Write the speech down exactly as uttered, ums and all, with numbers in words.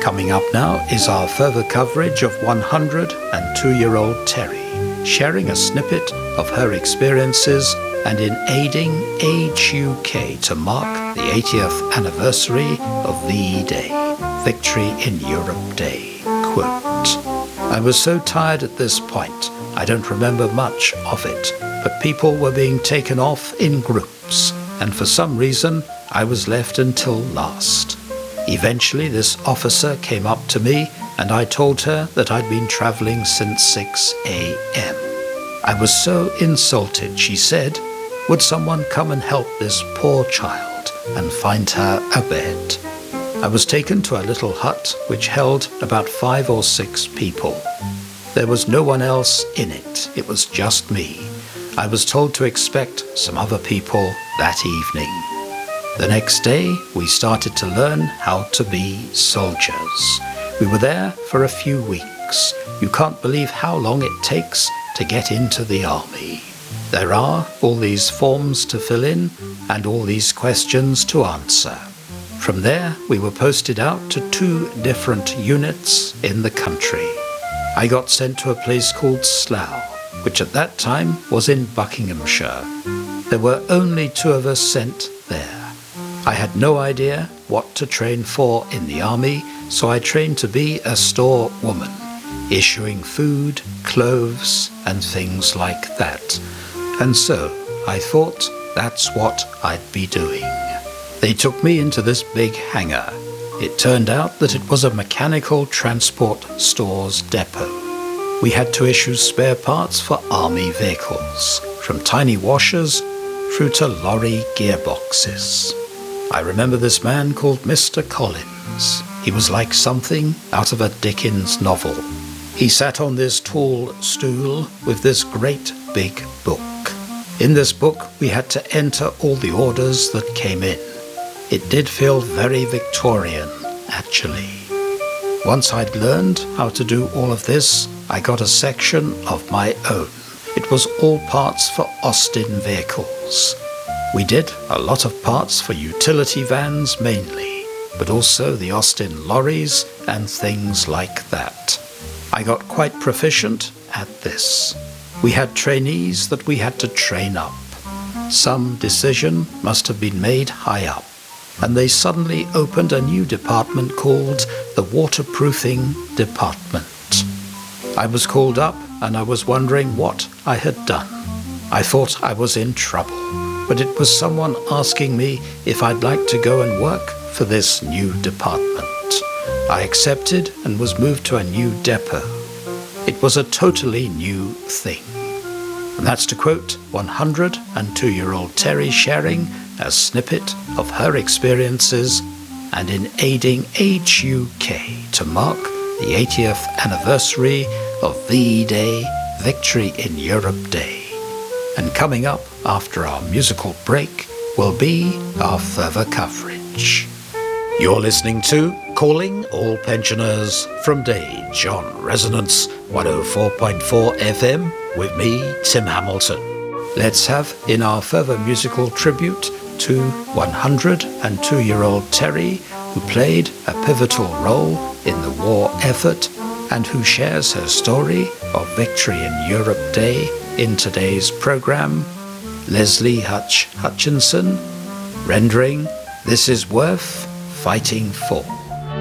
Coming up now is our further coverage of one hundred two-year-old Terry, sharing a snippet of her experiences and in aiding Age U K to mark the eightieth anniversary of V-Day, Victory in Europe Day. Quote, "I was so tired at this point, I don't remember much of it, but people were being taken off in groups, and for some reason I was left until last. Eventually this officer came up to me and I told her that I'd been travelling since six a.m. I was so insulted, she said, would someone come and help this poor child and find her a bed? I was taken to a little hut which held about five or six people. There was no one else in it, it was just me. I was told to expect some other people that evening. The next day, we started to learn how to be soldiers. We were there for a few weeks. You can't believe how long it takes to get into the army. There are all these forms to fill in and all these questions to answer. From there, we were posted out to two different units in the country. I got sent to a place called Slough, which at that time was in Buckinghamshire. There were only two of us sent there. I had no idea what to train for in the army, so I trained to be a store woman, issuing food, clothes, and things like that. And so I thought that's what I'd be doing. They took me into this big hangar. It turned out that it was a mechanical transport stores depot. We had to issue spare parts for army vehicles, from tiny washers through to lorry gearboxes. I remember this man called Mister Collins. He was like something out of a Dickens novel. He sat on this tall stool with this great big book. In this book, we had to enter all the orders that came in. It did feel very Victorian, actually. Once I'd learned how to do all of this, I got a section of my own. It was all parts for Austin vehicles. We did a lot of parts for utility vans mainly, but also the Austin lorries and things like that. I got quite proficient at this. We had trainees that we had to train up. Some decision must have been made high up, and they suddenly opened a new department called the Waterproofing Department. I was called up and I was wondering what I had done. I thought I was in trouble, but it was someone asking me if I'd like to go and work for this new department. I accepted and was moved to a new depot. It was a totally new thing. And that's to quote one hundred two-year-old Terry sharing a snippet of her experiences and in aiding Age U K to mark the eightieth anniversary of V-Day, Victory in Europe Day. And coming up after our musical break will be our further coverage. You're listening to Calling All Pensioners from Dage on Resonance one oh four point four F M with me, Tim Hamilton. Let's have in our further musical tribute to one hundred two-year-old Terry, who played a pivotal role in the war effort and who shares her story of Victory in Europe Day in today's program, Leslie Hutch Hutchinson, rendering This Is Worth Fighting For.